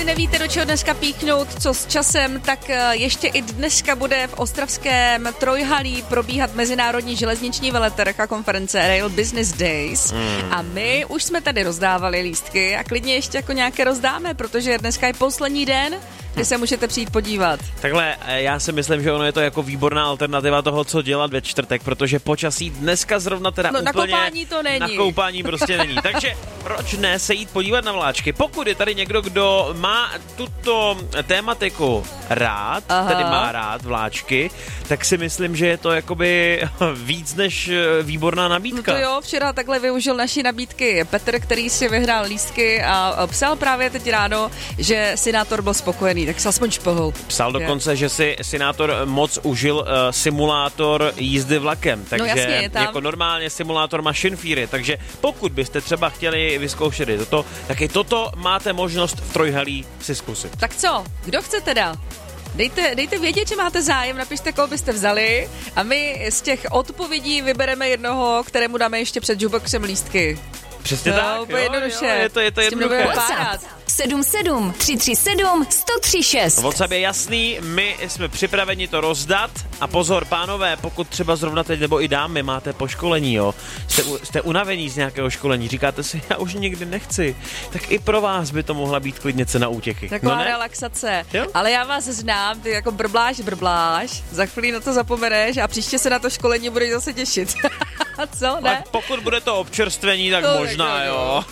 Nevíte, do čeho dneska píchnout, co s časem, tak ještě i dneska bude v ostravském Trojhalí probíhat Mezinárodní železniční veletrh a konference Rail Business Days. A my už jsme tady rozdávali lístky a klidně ještě jako nějaké rozdáme, protože dneska je poslední den, kdy se můžete přijít podívat. Takhle, já si myslím, že ono je to jako výborná alternativa toho, co dělat ve čtvrtek, protože počasí dneska zrovna teda úplně... Na koupání to není. Na koupání prostě není. Takže proč ne se jít podívat na vláčky? Pokud je tady někdo, kdo má tuto tématiku rád, tedy má rád vláčky, tak si myslím, že je to jakoby víc než výborná nabídka. No to jo, včera takhle využil naší nabídky Petr, který si vyhrál lístky a psal právě teď ráno, že senátor byl spokojený, tak se aspoň šplhou. Psal dokonce, že si senátor moc užil simulátor jízdy vlakem, takže no jasně, je tam. Jako normálně simulátor mašinfíry, takže pokud byste třeba chtěli vyzkoušet i toto, tak i toto máte možnost v Trojhalí si zkusit. Tak co? Kdo chce teda? Dejte vědět, že máte zájem, napište, koho byste vzali a my z těch odpovědí vybereme jednoho, kterému dáme ještě před jukeboxem lístky. Přesně tak, jo, jednoduše. Je to jednoduché. WhatsApp 77 337 136. WhatsApp je jasný, my jsme připraveni to rozdat a pozor, pánové, pokud třeba zrovna teď nebo i dámy máte po školení, jo, jste unavení z nějakého školení, říkáte si, já už nikdy nechci, tak i pro vás by to mohla být klidně cena útěky. Taková relaxace. Jo? Ale já vás znám, ty jako brbláš, za chvíli na to zapomeneš a příště se na to školení budeš zase těšit. Co, ne? Ale pokud bude to občerstvení, tak možná, jo.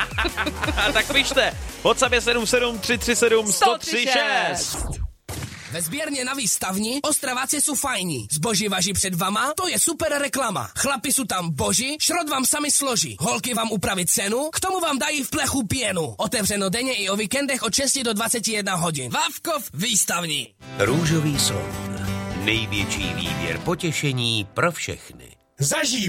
Tak pište, WhatsApp je 77 337 136. Ve sběrně na výstavni Ostraváci jsou fajní. Zboží važí před vama, to je super reklama. Chlapi jsou tam boží, šrot vám sami složí. Holky vám upraví cenu, k tomu vám dají v plechu pěnu. Otevřeno denně i o víkendech od 6 do 21 hodin. Vávkov výstavní. Růžový slon. Největší výběr potěšení pro všechny. Zažij